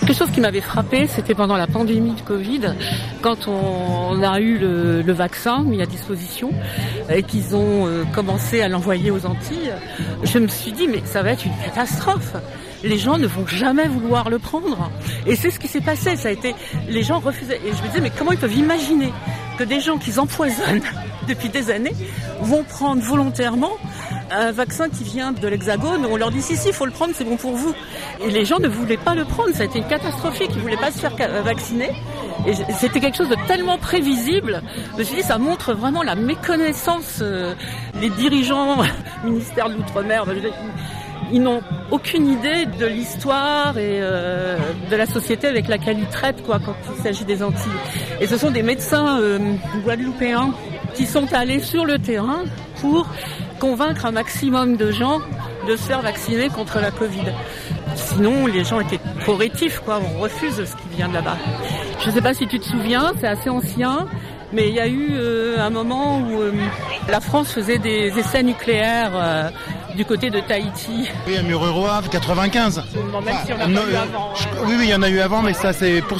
Quelque chose qui m'avait frappé, c'était pendant la pandémie de Covid, quand on a eu le vaccin mis à disposition et qu'ils ont commencé à l'envoyer aux Antilles. Je me suis dit, mais ça va être une catastrophe. Les gens ne vont jamais vouloir le prendre. Et c'est ce qui s'est passé. Les gens refusaient. Et je me disais, mais comment ils peuvent imaginer que des gens qu'ils empoisonnent depuis des années vont prendre volontairement un vaccin qui vient de l'Hexagone, on leur dit si, il faut le prendre, c'est bon pour vous. Et les gens ne voulaient pas le prendre, ça a été catastrophique, ils ne voulaient pas se faire vacciner. Et c'était quelque chose de tellement prévisible. Je me suis dit, ça montre vraiment la méconnaissance. Les dirigeants, ministère de l'Outre-mer, ils n'ont aucune idée de l'histoire et de la société avec laquelle ils traitent quand il s'agit des Antilles. Et ce sont des médecins guadeloupéens qui sont allés sur le terrain pour convaincre un maximum de gens de se faire vacciner contre la Covid. Sinon, les gens étaient trop rétifs, on refuse ce qui vient de là-bas. Je ne sais pas si tu te souviens, c'est assez ancien, mais il y a eu un moment où la France faisait des essais nucléaires du côté de Tahiti. Oui, à Mururoa, 95. Même si on a pas eu avant. Oui, il y en a eu avant, mais ça c'est pour